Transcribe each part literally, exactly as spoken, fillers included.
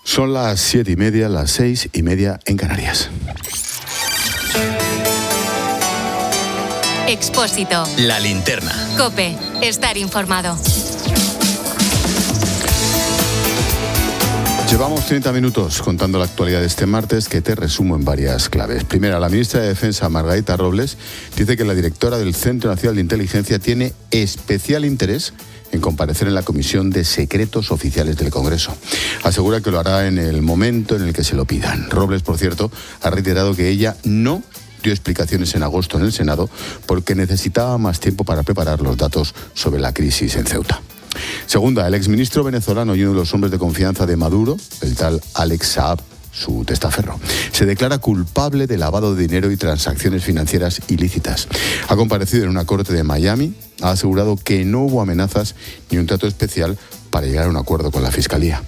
Son las siete y media, las seis y media en Canarias. Expósito. La linterna. COPE. Estar informado. Llevamos treinta minutos contando la actualidad de este martes, que te resumo en varias claves. Primera, la ministra de Defensa, Margarita Robles, dice que la directora del Centro Nacional de Inteligencia tiene especial interés en comparecer en la Comisión de Secretos Oficiales del Congreso. Asegura que lo hará en el momento en el que se lo pidan. Robles, por cierto, ha reiterado que ella no dio explicaciones en agosto en el Senado porque necesitaba más tiempo para preparar los datos sobre la crisis en Ceuta. Segunda, el exministro venezolano y uno de los hombres de confianza de Maduro, el tal Alex Saab, su testaferro, se declara culpable de lavado de dinero y transacciones financieras ilícitas. Ha comparecido en una corte de Miami, ha asegurado que no hubo amenazas ni un trato especial para llegar a un acuerdo con la Fiscalía.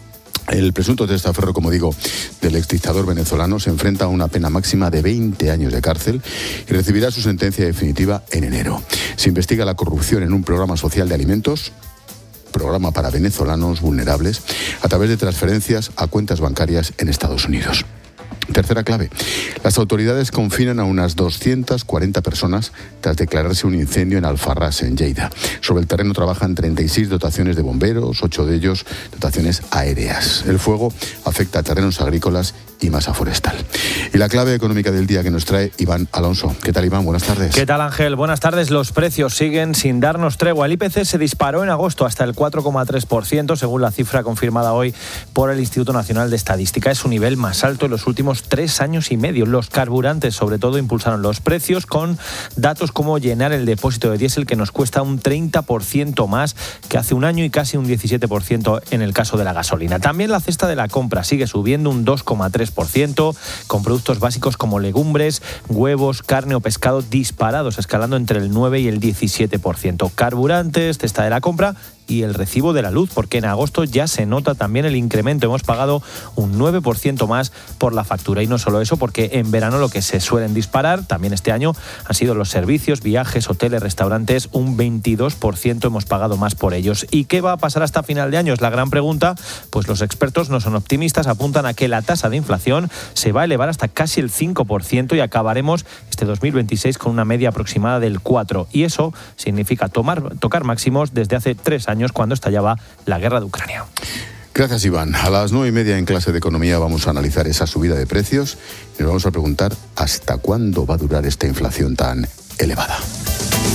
El presunto testaferro, como digo, del exdictador venezolano se enfrenta a una pena máxima de veinte años de cárcel y recibirá su sentencia definitiva en enero. Se investiga la corrupción en un programa social de alimentos, programa para venezolanos vulnerables, a través de transferencias a cuentas bancarias en Estados Unidos. Tercera clave. Las autoridades confinan a unas doscientas cuarenta personas tras declararse un incendio en Alfarrás, en Lleida. Sobre el terreno trabajan treinta y seis dotaciones de bomberos, ocho de ellos dotaciones aéreas. El fuego afecta a terrenos agrícolas y masa forestal. Y la clave económica del día que nos trae Iván Alonso. ¿Qué tal, Iván? Buenas tardes. ¿Qué tal, Ángel? Buenas tardes. Los precios siguen sin darnos tregua. El I P C se disparó en agosto hasta el cuatro coma tres por ciento, según la cifra confirmada hoy por el Instituto Nacional de Estadística. Es su nivel más alto en los últimos tres años y medio. Los carburantes, sobre todo, impulsaron los precios, con datos como llenar el depósito de diésel, que nos cuesta un treinta por ciento más que hace un año y casi un diecisiete por ciento en el caso de la gasolina. También la cesta de la compra sigue subiendo un dos coma tres por ciento, con productos básicos como legumbres, huevos, carne o pescado disparados, escalando entre el nueve y el diecisiete por ciento. Carburantes, cesta de la compra y el recibo de la luz, porque en agosto ya se nota también el incremento. Hemos pagado un nueve por ciento más por la factura. Y no solo eso, porque en verano lo que se suelen disparar, también este año, han sido los servicios, viajes, hoteles, restaurantes, un veintidós por ciento hemos pagado más por ellos. ¿Y qué va a pasar hasta final de año? Es la gran pregunta. Pues los expertos no son optimistas, apuntan a que la tasa de inflación se va a elevar hasta casi el cinco por ciento y acabaremos este dos mil veintiséis con una media aproximada del cuatro por ciento. Y eso significa tomar, tocar máximos desde hace tres años, cuando estallaba la guerra de Ucrania. Gracias, Iván. A las nueve y media en clase de economía vamos a analizar esa subida de precios y nos vamos a preguntar hasta cuándo va a durar esta inflación tan elevada.